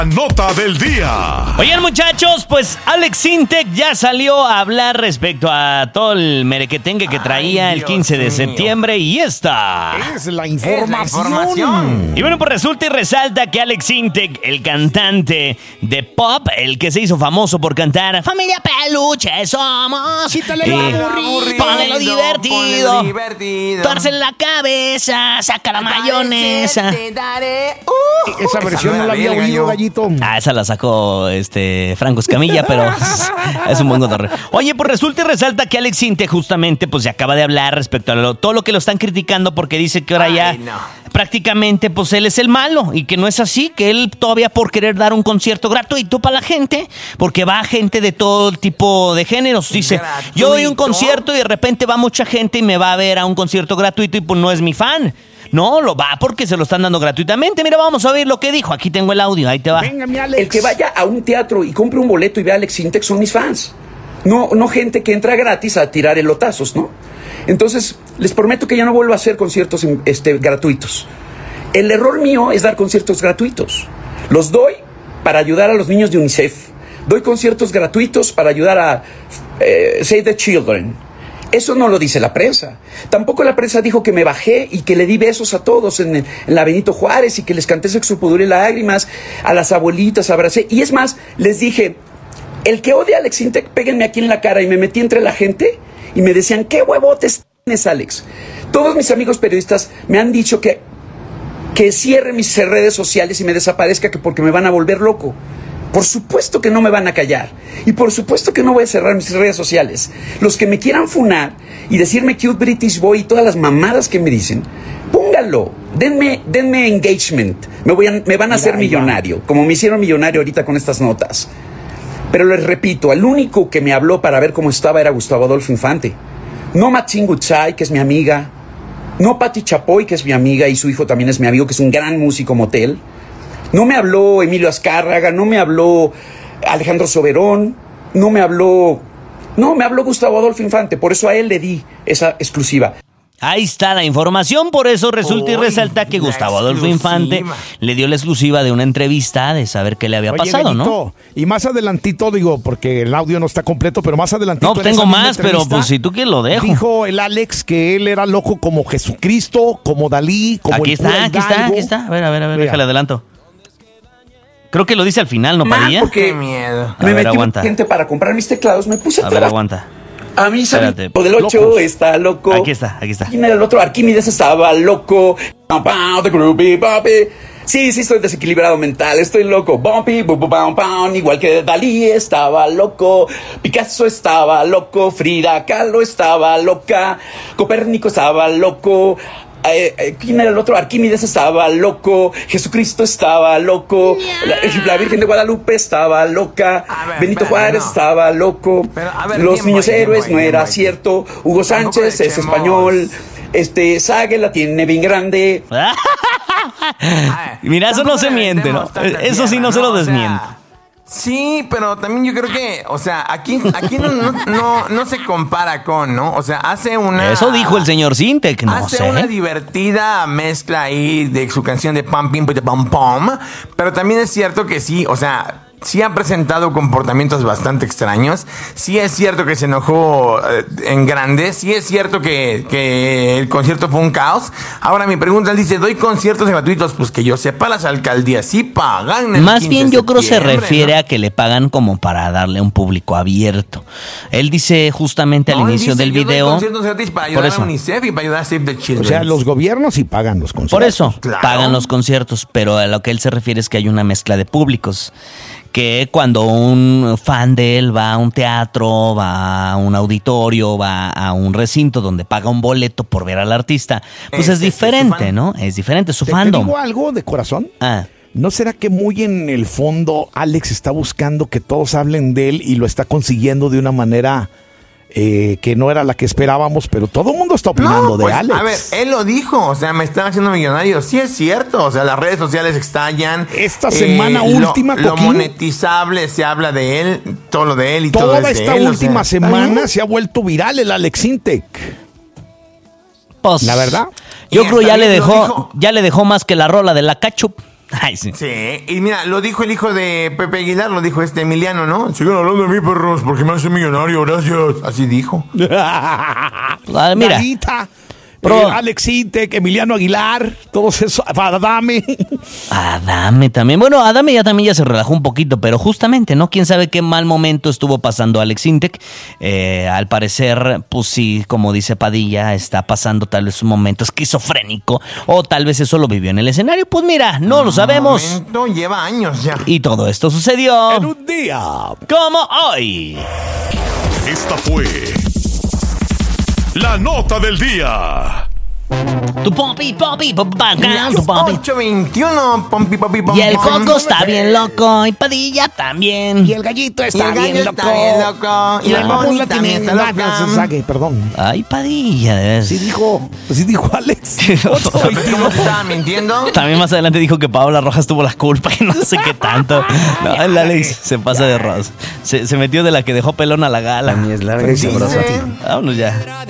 Nota del día. Oigan, muchachos, pues Alex Sintek ya salió a hablar respecto a todo el merequetengue que traía el 15 de septiembre y esta es la información. Y bueno, pues resulta y resalta que Alex Sintek, el cantante de pop, el que se hizo famoso por cantar Familia Peluche somos, ponle lo divertido, tuerce la cabeza, saca la mayonesa. Esa versión no la había oído, Gallito. Esa la sacó Franco Escamilla, pero es un buen cotorreo. Oye, pues resulta y resalta que Alex Sintek justamente pues ya acaba de hablar respecto a todo lo que lo están criticando, porque dice que ahora prácticamente pues él es el malo y que no es así, que él todavía por querer dar un concierto gratuito para la gente, porque va gente de todo tipo de géneros. Dice, ¿gratuito? Yo doy un concierto y de repente va mucha gente y me va a ver a un concierto gratuito y pues no es mi fan. No, lo va porque se lo están dando gratuitamente. Mira, vamos a oír lo que dijo. Aquí tengo el audio, ahí te va. Venga, mi Alex. El que vaya a un teatro y compre un boleto y vea a Alex Sintek son mis fans. No gente que entra gratis a tirar elotazos, ¿no? Entonces, les prometo que ya no vuelvo a hacer conciertos gratuitos. El error mío es dar conciertos gratuitos. Los doy para ayudar a los niños de UNICEF. Doy conciertos gratuitos para ayudar a Save the Children. Eso no lo dice la prensa. Tampoco la prensa dijo que me bajé y que le di besos a todos en la Benito Juárez y que les canté Sexo, Pudor y Lágrimas, a las abuelitas, abracé. Y es más, les dije, el que odia a Alex Sintek, péguenme aquí en la cara. Y me metí entre la gente y me decían, ¿qué huevotes tienes, Alex? Todos mis amigos periodistas me han dicho que cierre mis redes sociales y me desaparezca porque me van a volver loco. Por supuesto que no me van a callar. Y por supuesto que no voy a cerrar mis redes sociales. Los que me quieran funar y decirme cute British boy y todas las mamadas que me dicen, pónganlo. Denme engagement. Me van a hacer millonario, como me hicieron millonario ahorita con estas notas. Pero les repito, el único que me habló para ver cómo estaba era Gustavo Adolfo Infante. No Matzin Gutzai, que es mi amiga. No Pati Chapoy, que es mi amiga y su hijo también es mi amigo, que es un gran músico motel. No me habló Emilio Azcárraga, no me habló Alejandro Soberón, no me habló Gustavo Adolfo Infante, por eso a él le di esa exclusiva. Ahí está la información, por eso resulta y resalta que Gustavo Adolfo Infante le dio la exclusiva de una entrevista de saber qué le había pasado, Gallito, ¿no? Y más adelantito, digo, porque el audio no está completo, pero más adelantito. No, tengo más, pero pues si tú quieres lo dejo. Dijo el Alex que él era loco como Jesucristo, como Dalí, como aquí está. A ver, déjale adelanto. Creo que lo dice al final, ¿no, Padilla? Porque miedo. Me metí gente para comprar mis teclados, me puse a ver, aguanta. A mí del 8 está loco. Aquí está. ¿Quién era el otro? Arquímedes estaba loco. Sí, estoy desequilibrado mental, estoy loco. Bumpy, igual que Dalí estaba loco. Picasso estaba loco. Frida Kahlo estaba loca. Copérnico estaba loco. ¿Quién era el otro? Arquímedes estaba loco. Jesucristo estaba loco. La Virgen de Guadalupe estaba loca. Benito Juárez estaba loco. Los niños héroes no era cierto. Hugo Sánchez es español. Sague la tiene bien grande. Mira, eso no se miente, ¿no? Eso sí no se lo desmiente. Sí, pero también yo creo que, o sea, aquí no se compara con, ¿no? O sea, hace una... Eso dijo el señor Sintek, no sé. Hace una divertida mezcla ahí de su canción de Pam Pim Pam Pam, pero también es cierto que sí, o sea... Sí ha presentado comportamientos bastante extraños. Sí es cierto que se enojó en grande. Sí es cierto que el concierto fue un caos. Ahora mi pregunta, él dice, doy conciertos gratuitos. Pues que yo sepa, las alcaldías sí pagan. Más bien yo creo se refiere, ¿no?, a que le pagan como para darle a un público abierto. Él dice justamente al inicio del video... Yo doy conciertos gratis para ayudar a UNICEF y para ayudar a Save the Children. O sea, los gobiernos sí pagan los conciertos. Por eso, pagan los conciertos. Pero a lo que él se refiere es que hay una mezcla de públicos. Que cuando un fan de él va a un teatro, va a un auditorio, va a un recinto donde paga un boleto por ver al artista, pues es diferente, ¿no? Es diferente, su fandom. ¿Te digo algo de corazón? Ah. ¿No será que muy en el fondo Alex está buscando que todos hablen de él y lo está consiguiendo de una manera... que no era la que esperábamos, pero todo el mundo está opinando de Alex. A ver, él lo dijo, o sea, me están haciendo millonario. Sí es cierto, o sea, las redes sociales estallan. Esta semana última, lo monetizable, se habla de él, todo lo de él y todo es de él. Toda esta última semana se ha vuelto viral el Alex Sintek. Pues, la verdad. Yo creo ya le dejó más que la rola de la Ketchup. Ay, sí. Sí, y mira, lo dijo el hijo de Pepe Aguilar, lo dijo Emiliano, ¿no? Sigan hablando de mí, perros, porque me hace millonario, gracias. Así dijo. Mira. Galita, Pro- Alex Intec, Emiliano Aguilar, todos esos, Adame. Adame también. Bueno, Adame ya se relajó un poquito, pero justamente, ¿no? Quién sabe qué mal momento estuvo pasando Alex Intec. Al parecer, pues sí, como dice Padilla, está pasando tal vez un momento esquizofrénico, o tal vez eso lo vivió en el escenario. Pues mira, no lo sabemos. Momento, lleva años ya. Y todo esto sucedió En un día. como hoy. Esta fue la nota del día. Tu pompi, pompi, tu pompi. 8:21, pompi, pompi, pompi. Y el Coco está bien loco, y Padilla también. Y el gallito Y está el gallo bien loco. está bien loco. Y Y la la Bonnie mamula también tiene está loca. perdón. Ay, Padilla, de veras. Sí dijo Alex. ¿Cómo te estaba mintiendo? También más adelante dijo que Paola Rojas tuvo la culpa y no sé qué tanto. No, el Alex se pasa de rosas. Se metió de la que dejó pelón a la gala. Ni es larga y sabrosa. Dice- Vámonos ya.